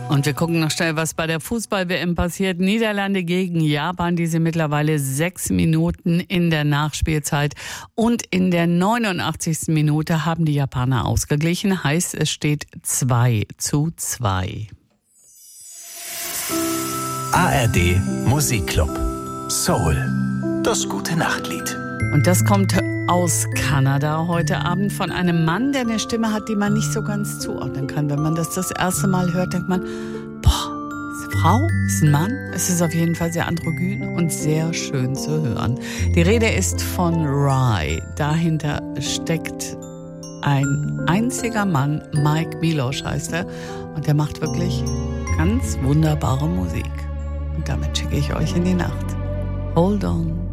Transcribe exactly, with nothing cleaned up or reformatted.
Und wir gucken noch schnell, was bei der Fußball-W M passiert. Niederlande gegen Japan, die sind mittlerweile sechs Minuten in der Nachspielzeit. Und in der neunundachtzigsten Minute haben die Japaner ausgeglichen. Heißt, es steht zwei zu zwei. A R D Musikclub. Soul. Das gute Nachtlied. Und das kommt aus Kanada heute Abend von einem Mann, der eine Stimme hat, die man nicht so ganz zuordnen kann. Wenn man das das erste Mal hört, denkt man, boah, ist eine Frau, ist ein Mann? Es ist auf jeden Fall sehr androgyn und sehr schön zu hören. Die Rede ist von Rhye. Dahinter steckt ein einziger Mann, Mike Milosh heißt er. Und der macht wirklich ganz wunderbare Musik. Und damit schicke ich euch in die Nacht. Hold on.